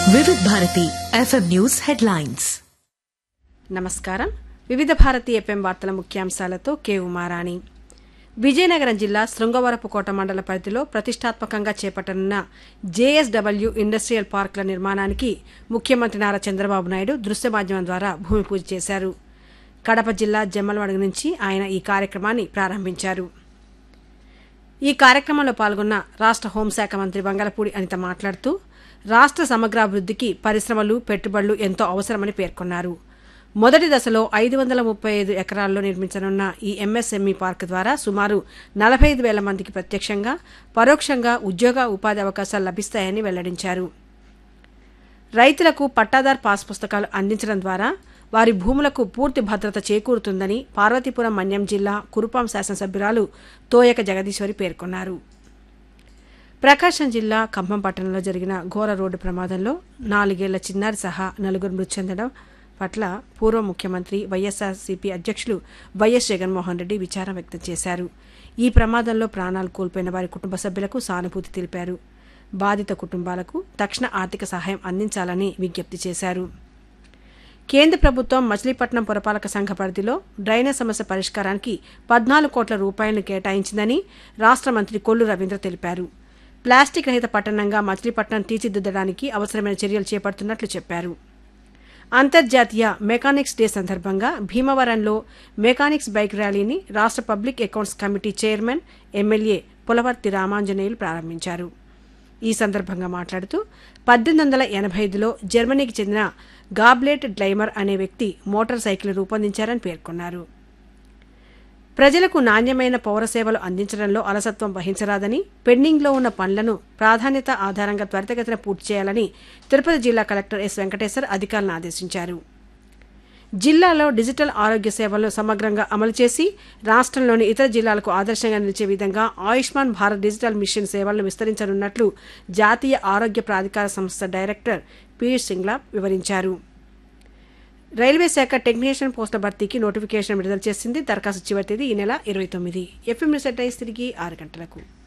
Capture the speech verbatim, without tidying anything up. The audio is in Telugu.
వివిధ భారతి ఎఫ్ఎం న్యూస్ హెడ్లైన్స్. నమస్కారం. వివిధ భారతి ఎఫ్ఎం వార్తల ముఖ్యాంశాలతో కె ఉమారాణి. విజయనగరం జిల్లా శృంగవరపుకోట మండల పరిధిలో ప్రతిష్టాత్మకంగా చేపట్టనున్న జేఎస్డబ్ల్యూ ఇండస్ట్రియల్ పార్కుల నిర్మాణానికి ముఖ్యమంత్రి నారా చంద్రబాబు నాయుడు దృశ్య మాధ్యమం ద్వారా భూమి పూజ చేశారు. కడప జిల్లా జమ్మలమడుగు నుంచి ఆయన ఈ కార్యక్రమాన్ని ప్రారంభించారు. ఈ కార్యక్రమంలో పాల్గొన్న రాష్ట్ర హోంశాఖ మంత్రి వంగలపూడి అనిత మాట్లాడుతూ రాష్ట్ర సమగ్రాభివృద్ధికి పరిశ్రమలు, పెట్టుబడులు ఎంతో అవసరమని పేర్కొన్నారు. మొదటి దశలో ఐదు వందల ముప్పై ఐదు ఎకరాల్లో నిర్మించనున్న ఈ ఎంఎస్ఎంఈ పార్క్ ద్వారా సుమారు నలభై ఐదు వేల మందికి ప్రత్యక్షంగా, పరోక్షంగా ఉద్యోగ ఉపాధి అవకాశాలు లభిస్తాయని వెల్లడించారు. రైతులకు పట్టాదార్ పాస్ పుస్తకాలు అందించడం ద్వారా వారి భూములకు పూర్తి భద్రత చేకూరుతుందని పార్వతీపురం మన్యం జిల్లా కురుపాం శాసనసభ్యురాలు తోయక జగదీశ్వరి పేర్కొన్నారు. ప్రకాశం జిల్లా ఖమ్మం పట్టణంలో జరిగిన ఘోర రోడ్డు ప్రమాదంలో నాలుగేళ్ల చిన్నారి సహా నలుగురు మృతి చెందడం పట్ల పూర్వ ముఖ్యమంత్రి వైఎస్ఆర్సీపీ అధ్యక్షులు వైఎస్ జగన్మోహన్ రెడ్డి విచారం వ్యక్తం చేశారు. ఈ ప్రమాదంలో ప్రాణాలు కోల్పోయిన వారి కుటుంబ సభ్యులకు సానుభూతి తెలిపారు. బాధిత కుటుంబాలకు తక్షణ ఆర్థిక సహాయం అందించాలని విజ్ఞప్తి చేశారు. కేంద్ర ప్రభుత్వం మచిలీపట్నం పురపాలక సంఘ పరిధిలో డ్రైనేజ్ సమస్య పరిష్కారానికి పద్నాలుగు కోట్ల రూపాయలను కేటాయించిందని రాష్ట్ర మంత్రి కొల్లు రవీంద్ర తెలిపారు. ప్లాస్టిక్ రహిత పట్టణంగా మచిలీపట్నం తీర్చిదిద్దడానికి అవసరమైన చర్యలు చేపడుతున్నట్లు చెప్పారు. అంతర్జాతీయ మెకానిక్స్ డే సందర్భంగా భీమవరంలో మెకానిక్స్ బైక్ ర్యాలీని రాష్ట్ర public accounts committee chairman, MLA Pulavarthi Ramanjaneyulu ప్రారంభించారు. ఈ సందర్భంగా మాట్లాడుతూ పద్దెనిమిది వందల ఎనభై ఐదులో జర్మనీకి చెందిన గాబ్లెట్ డ్లైమర్ అనే వ్యక్తి మోటార్ సైకిల్ రూపొందించారని పేర్కొన్నారు. ప్రజలకు నాణ్యమైన పౌర సేవలు అందించడంలో అలసత్వం వహించరాదని, పెండింగ్లో ఉన్న పనులను ప్రాధాన్యత ఆధారంగా త్వరితగతిన పూర్తి చేయాలని తిరుపతి జిల్లా కలెక్టర్ ఎస్ వెంకటేశ్వర్ అధికారులను ఆదేశించారు. జిల్లాలో డిజిటల్ ఆరోగ్య సేవలను సమగ్రంగా అమలు చేసి రాష్ట్రంలోని ఇతర జిల్లాలకు ఆదర్శంగా నిలిచే విధంగా ఆయుష్మాన్ భారత్ డిజిటల్ మిషన్ సేవలను విస్తరించనున్నట్లు జాతీయ ఆరోగ్య ప్రాధికార సంస్థ డైరెక్టర్ పీయూష్ సింగ్లా వివరించారు. రైల్వే శాఖ టెక్నీషియన్ పోస్టుల భర్తీకి నోటిఫికేషన్ విడుదల చేసింది. దరఖాస్తు చివరి తేదీ ఈ నెల ఇరవై తొమ్మిది. ఎఫ్ఎం న్యూస్ హెడ్లైన్స్ తిరిగి ఆరు గంటలకు.